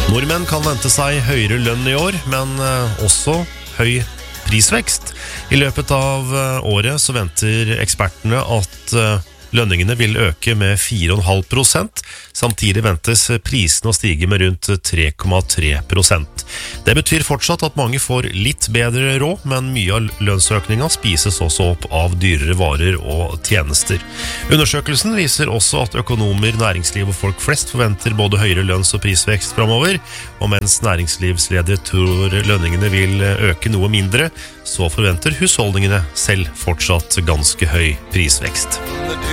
Nordmenn kan vente seg høyere lønn i år, men også høy prisvekst. I løpet av året så venter ekspertene at lønningene vil øke med 4,5%. Samtidig ventes prisene å stige med rundt 3,3%. Det betyr fortsatt at mange får litt bedre råd, men mye av lønnsøkningen spises også opp av dyrere varer og tjenester. Undersøkelsen viser også at økonomer, næringsliv og folk flest forventer både høyere lønns- og prisvekst fremover, og mens næringslivsledere tror lønningene vil øke noe mindre, så forventer husholdningene selv fortsatt ganske høy prisvekst.